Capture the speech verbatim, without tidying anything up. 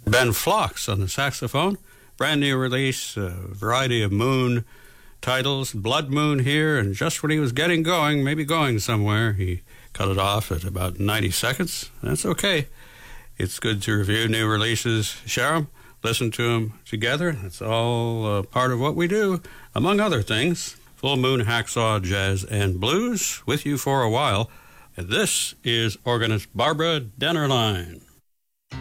Ben Phlox on the saxophone. Brand new release, a variety of Moon titles. Blood Moon here, and just when he was getting going, maybe going somewhere, he cut it off at about ninety seconds. That's okay. It's good to review new releases, share them, listen to them together. That's all uh, part of what we do, among other things. Full Moon Hacksaw Jazz and Blues with you for a while. And this is organist Barbara Dennerlein.